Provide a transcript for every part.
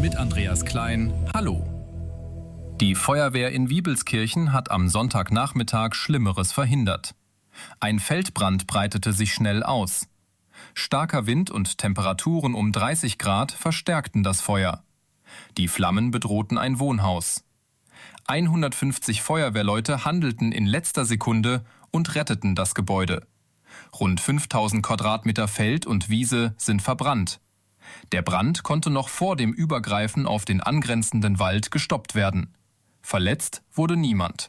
mit Andreas Klein. Hallo. Die Feuerwehr in Wiebelskirchen hat am Sonntagnachmittag Schlimmeres verhindert. Ein Feldbrand breitete sich schnell aus. Starker Wind und Temperaturen um 30 Grad verstärkten das Feuer. Die Flammen bedrohten ein Wohnhaus. 150 Feuerwehrleute handelten in letzter Sekunde und retteten das Gebäude. Rund 5000 Quadratmeter Feld und Wiese sind verbrannt. Der Brand konnte noch vor dem Übergreifen auf den angrenzenden Wald gestoppt werden. Verletzt wurde niemand.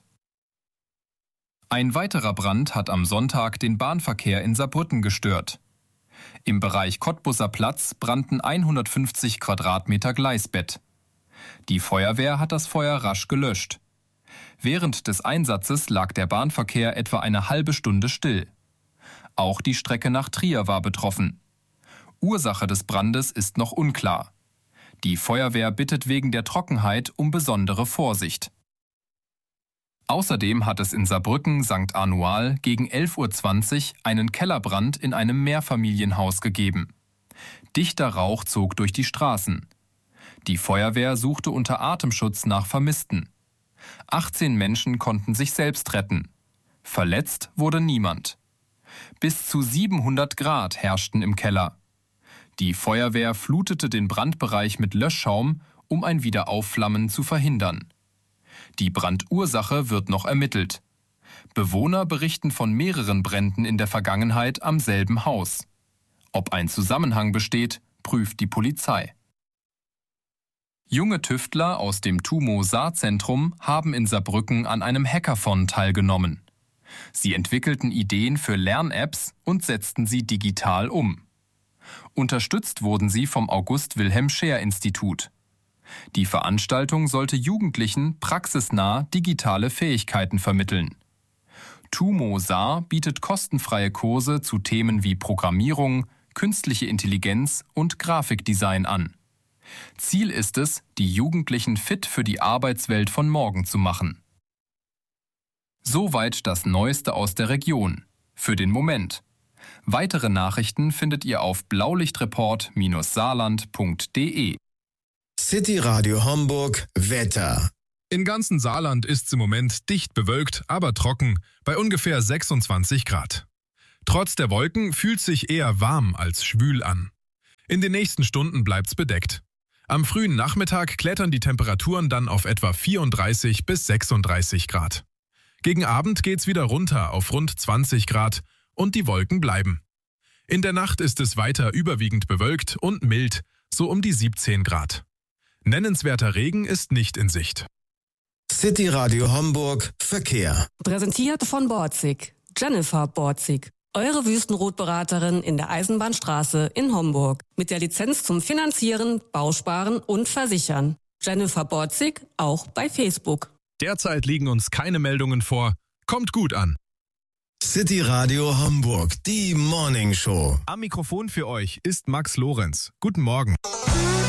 Ein weiterer Brand hat am Sonntag den Bahnverkehr in Saarbrücken gestört. Im Bereich Kottbusser Platz brannten 150 Quadratmeter Gleisbett. Die Feuerwehr hat das Feuer rasch gelöscht. Während des Einsatzes lag der Bahnverkehr etwa eine halbe Stunde still. Auch die Strecke nach Trier war betroffen. Ursache des Brandes ist noch unklar. Die Feuerwehr bittet wegen der Trockenheit um besondere Vorsicht. Außerdem hat es in Saarbrücken St. Anual gegen 11:20 Uhr einen Kellerbrand in einem Mehrfamilienhaus gegeben. Dichter Rauch zog durch die Straßen. Die Feuerwehr suchte unter Atemschutz nach Vermissten. 18 Menschen konnten sich selbst retten. Verletzt wurde niemand. Bis zu 700 Grad herrschten im Keller. Die Feuerwehr flutete den Brandbereich mit Löschschaum, um ein Wiederaufflammen zu verhindern. Die Brandursache wird noch ermittelt. Bewohner berichten von mehreren Bränden in der Vergangenheit am selben Haus. Ob ein Zusammenhang besteht, prüft die Polizei. Junge Tüftler aus dem TUMO-Saarzentrum haben in Saarbrücken an einem Hackathon teilgenommen. Sie entwickelten Ideen für Lern-Apps und setzten sie digital um. Unterstützt wurden sie vom August-Wilhelm-Scheer-Institut. Die Veranstaltung sollte Jugendlichen praxisnah digitale Fähigkeiten vermitteln. TUMO Saar bietet kostenfreie Kurse zu Themen wie Programmierung, künstliche Intelligenz und Grafikdesign an. Ziel ist es, die Jugendlichen fit für die Arbeitswelt von morgen zu machen. Soweit das Neueste aus der Region. Für den Moment. Weitere Nachrichten findet ihr auf blaulichtreport-saarland.de. City Radio Homburg Wetter. Im ganzen Saarland ist es im Moment dicht bewölkt, aber trocken, bei ungefähr 26 Grad. Trotz der Wolken fühlt sich eher warm als schwül an. In den nächsten Stunden bleibt's bedeckt. Am frühen Nachmittag klettern die Temperaturen dann auf etwa 34 bis 36 Grad. Gegen Abend geht's wieder runter auf rund 20 Grad und die Wolken bleiben. In der Nacht ist es weiter überwiegend bewölkt und mild, so um die 17 Grad. Nennenswerter Regen ist nicht in Sicht. City Radio Homburg Verkehr. Präsentiert von Borzig. Jennifer Borzig. Eure Wüstenrotberaterin in der Eisenbahnstraße in Homburg. Mit der Lizenz zum Finanzieren, Bausparen und Versichern. Jennifer Borzig auch bei Facebook. Derzeit liegen uns keine Meldungen vor. Kommt gut an. City Radio Homburg, die Morning Show. Am Mikrofon für euch ist Max Lorenz. Guten Morgen.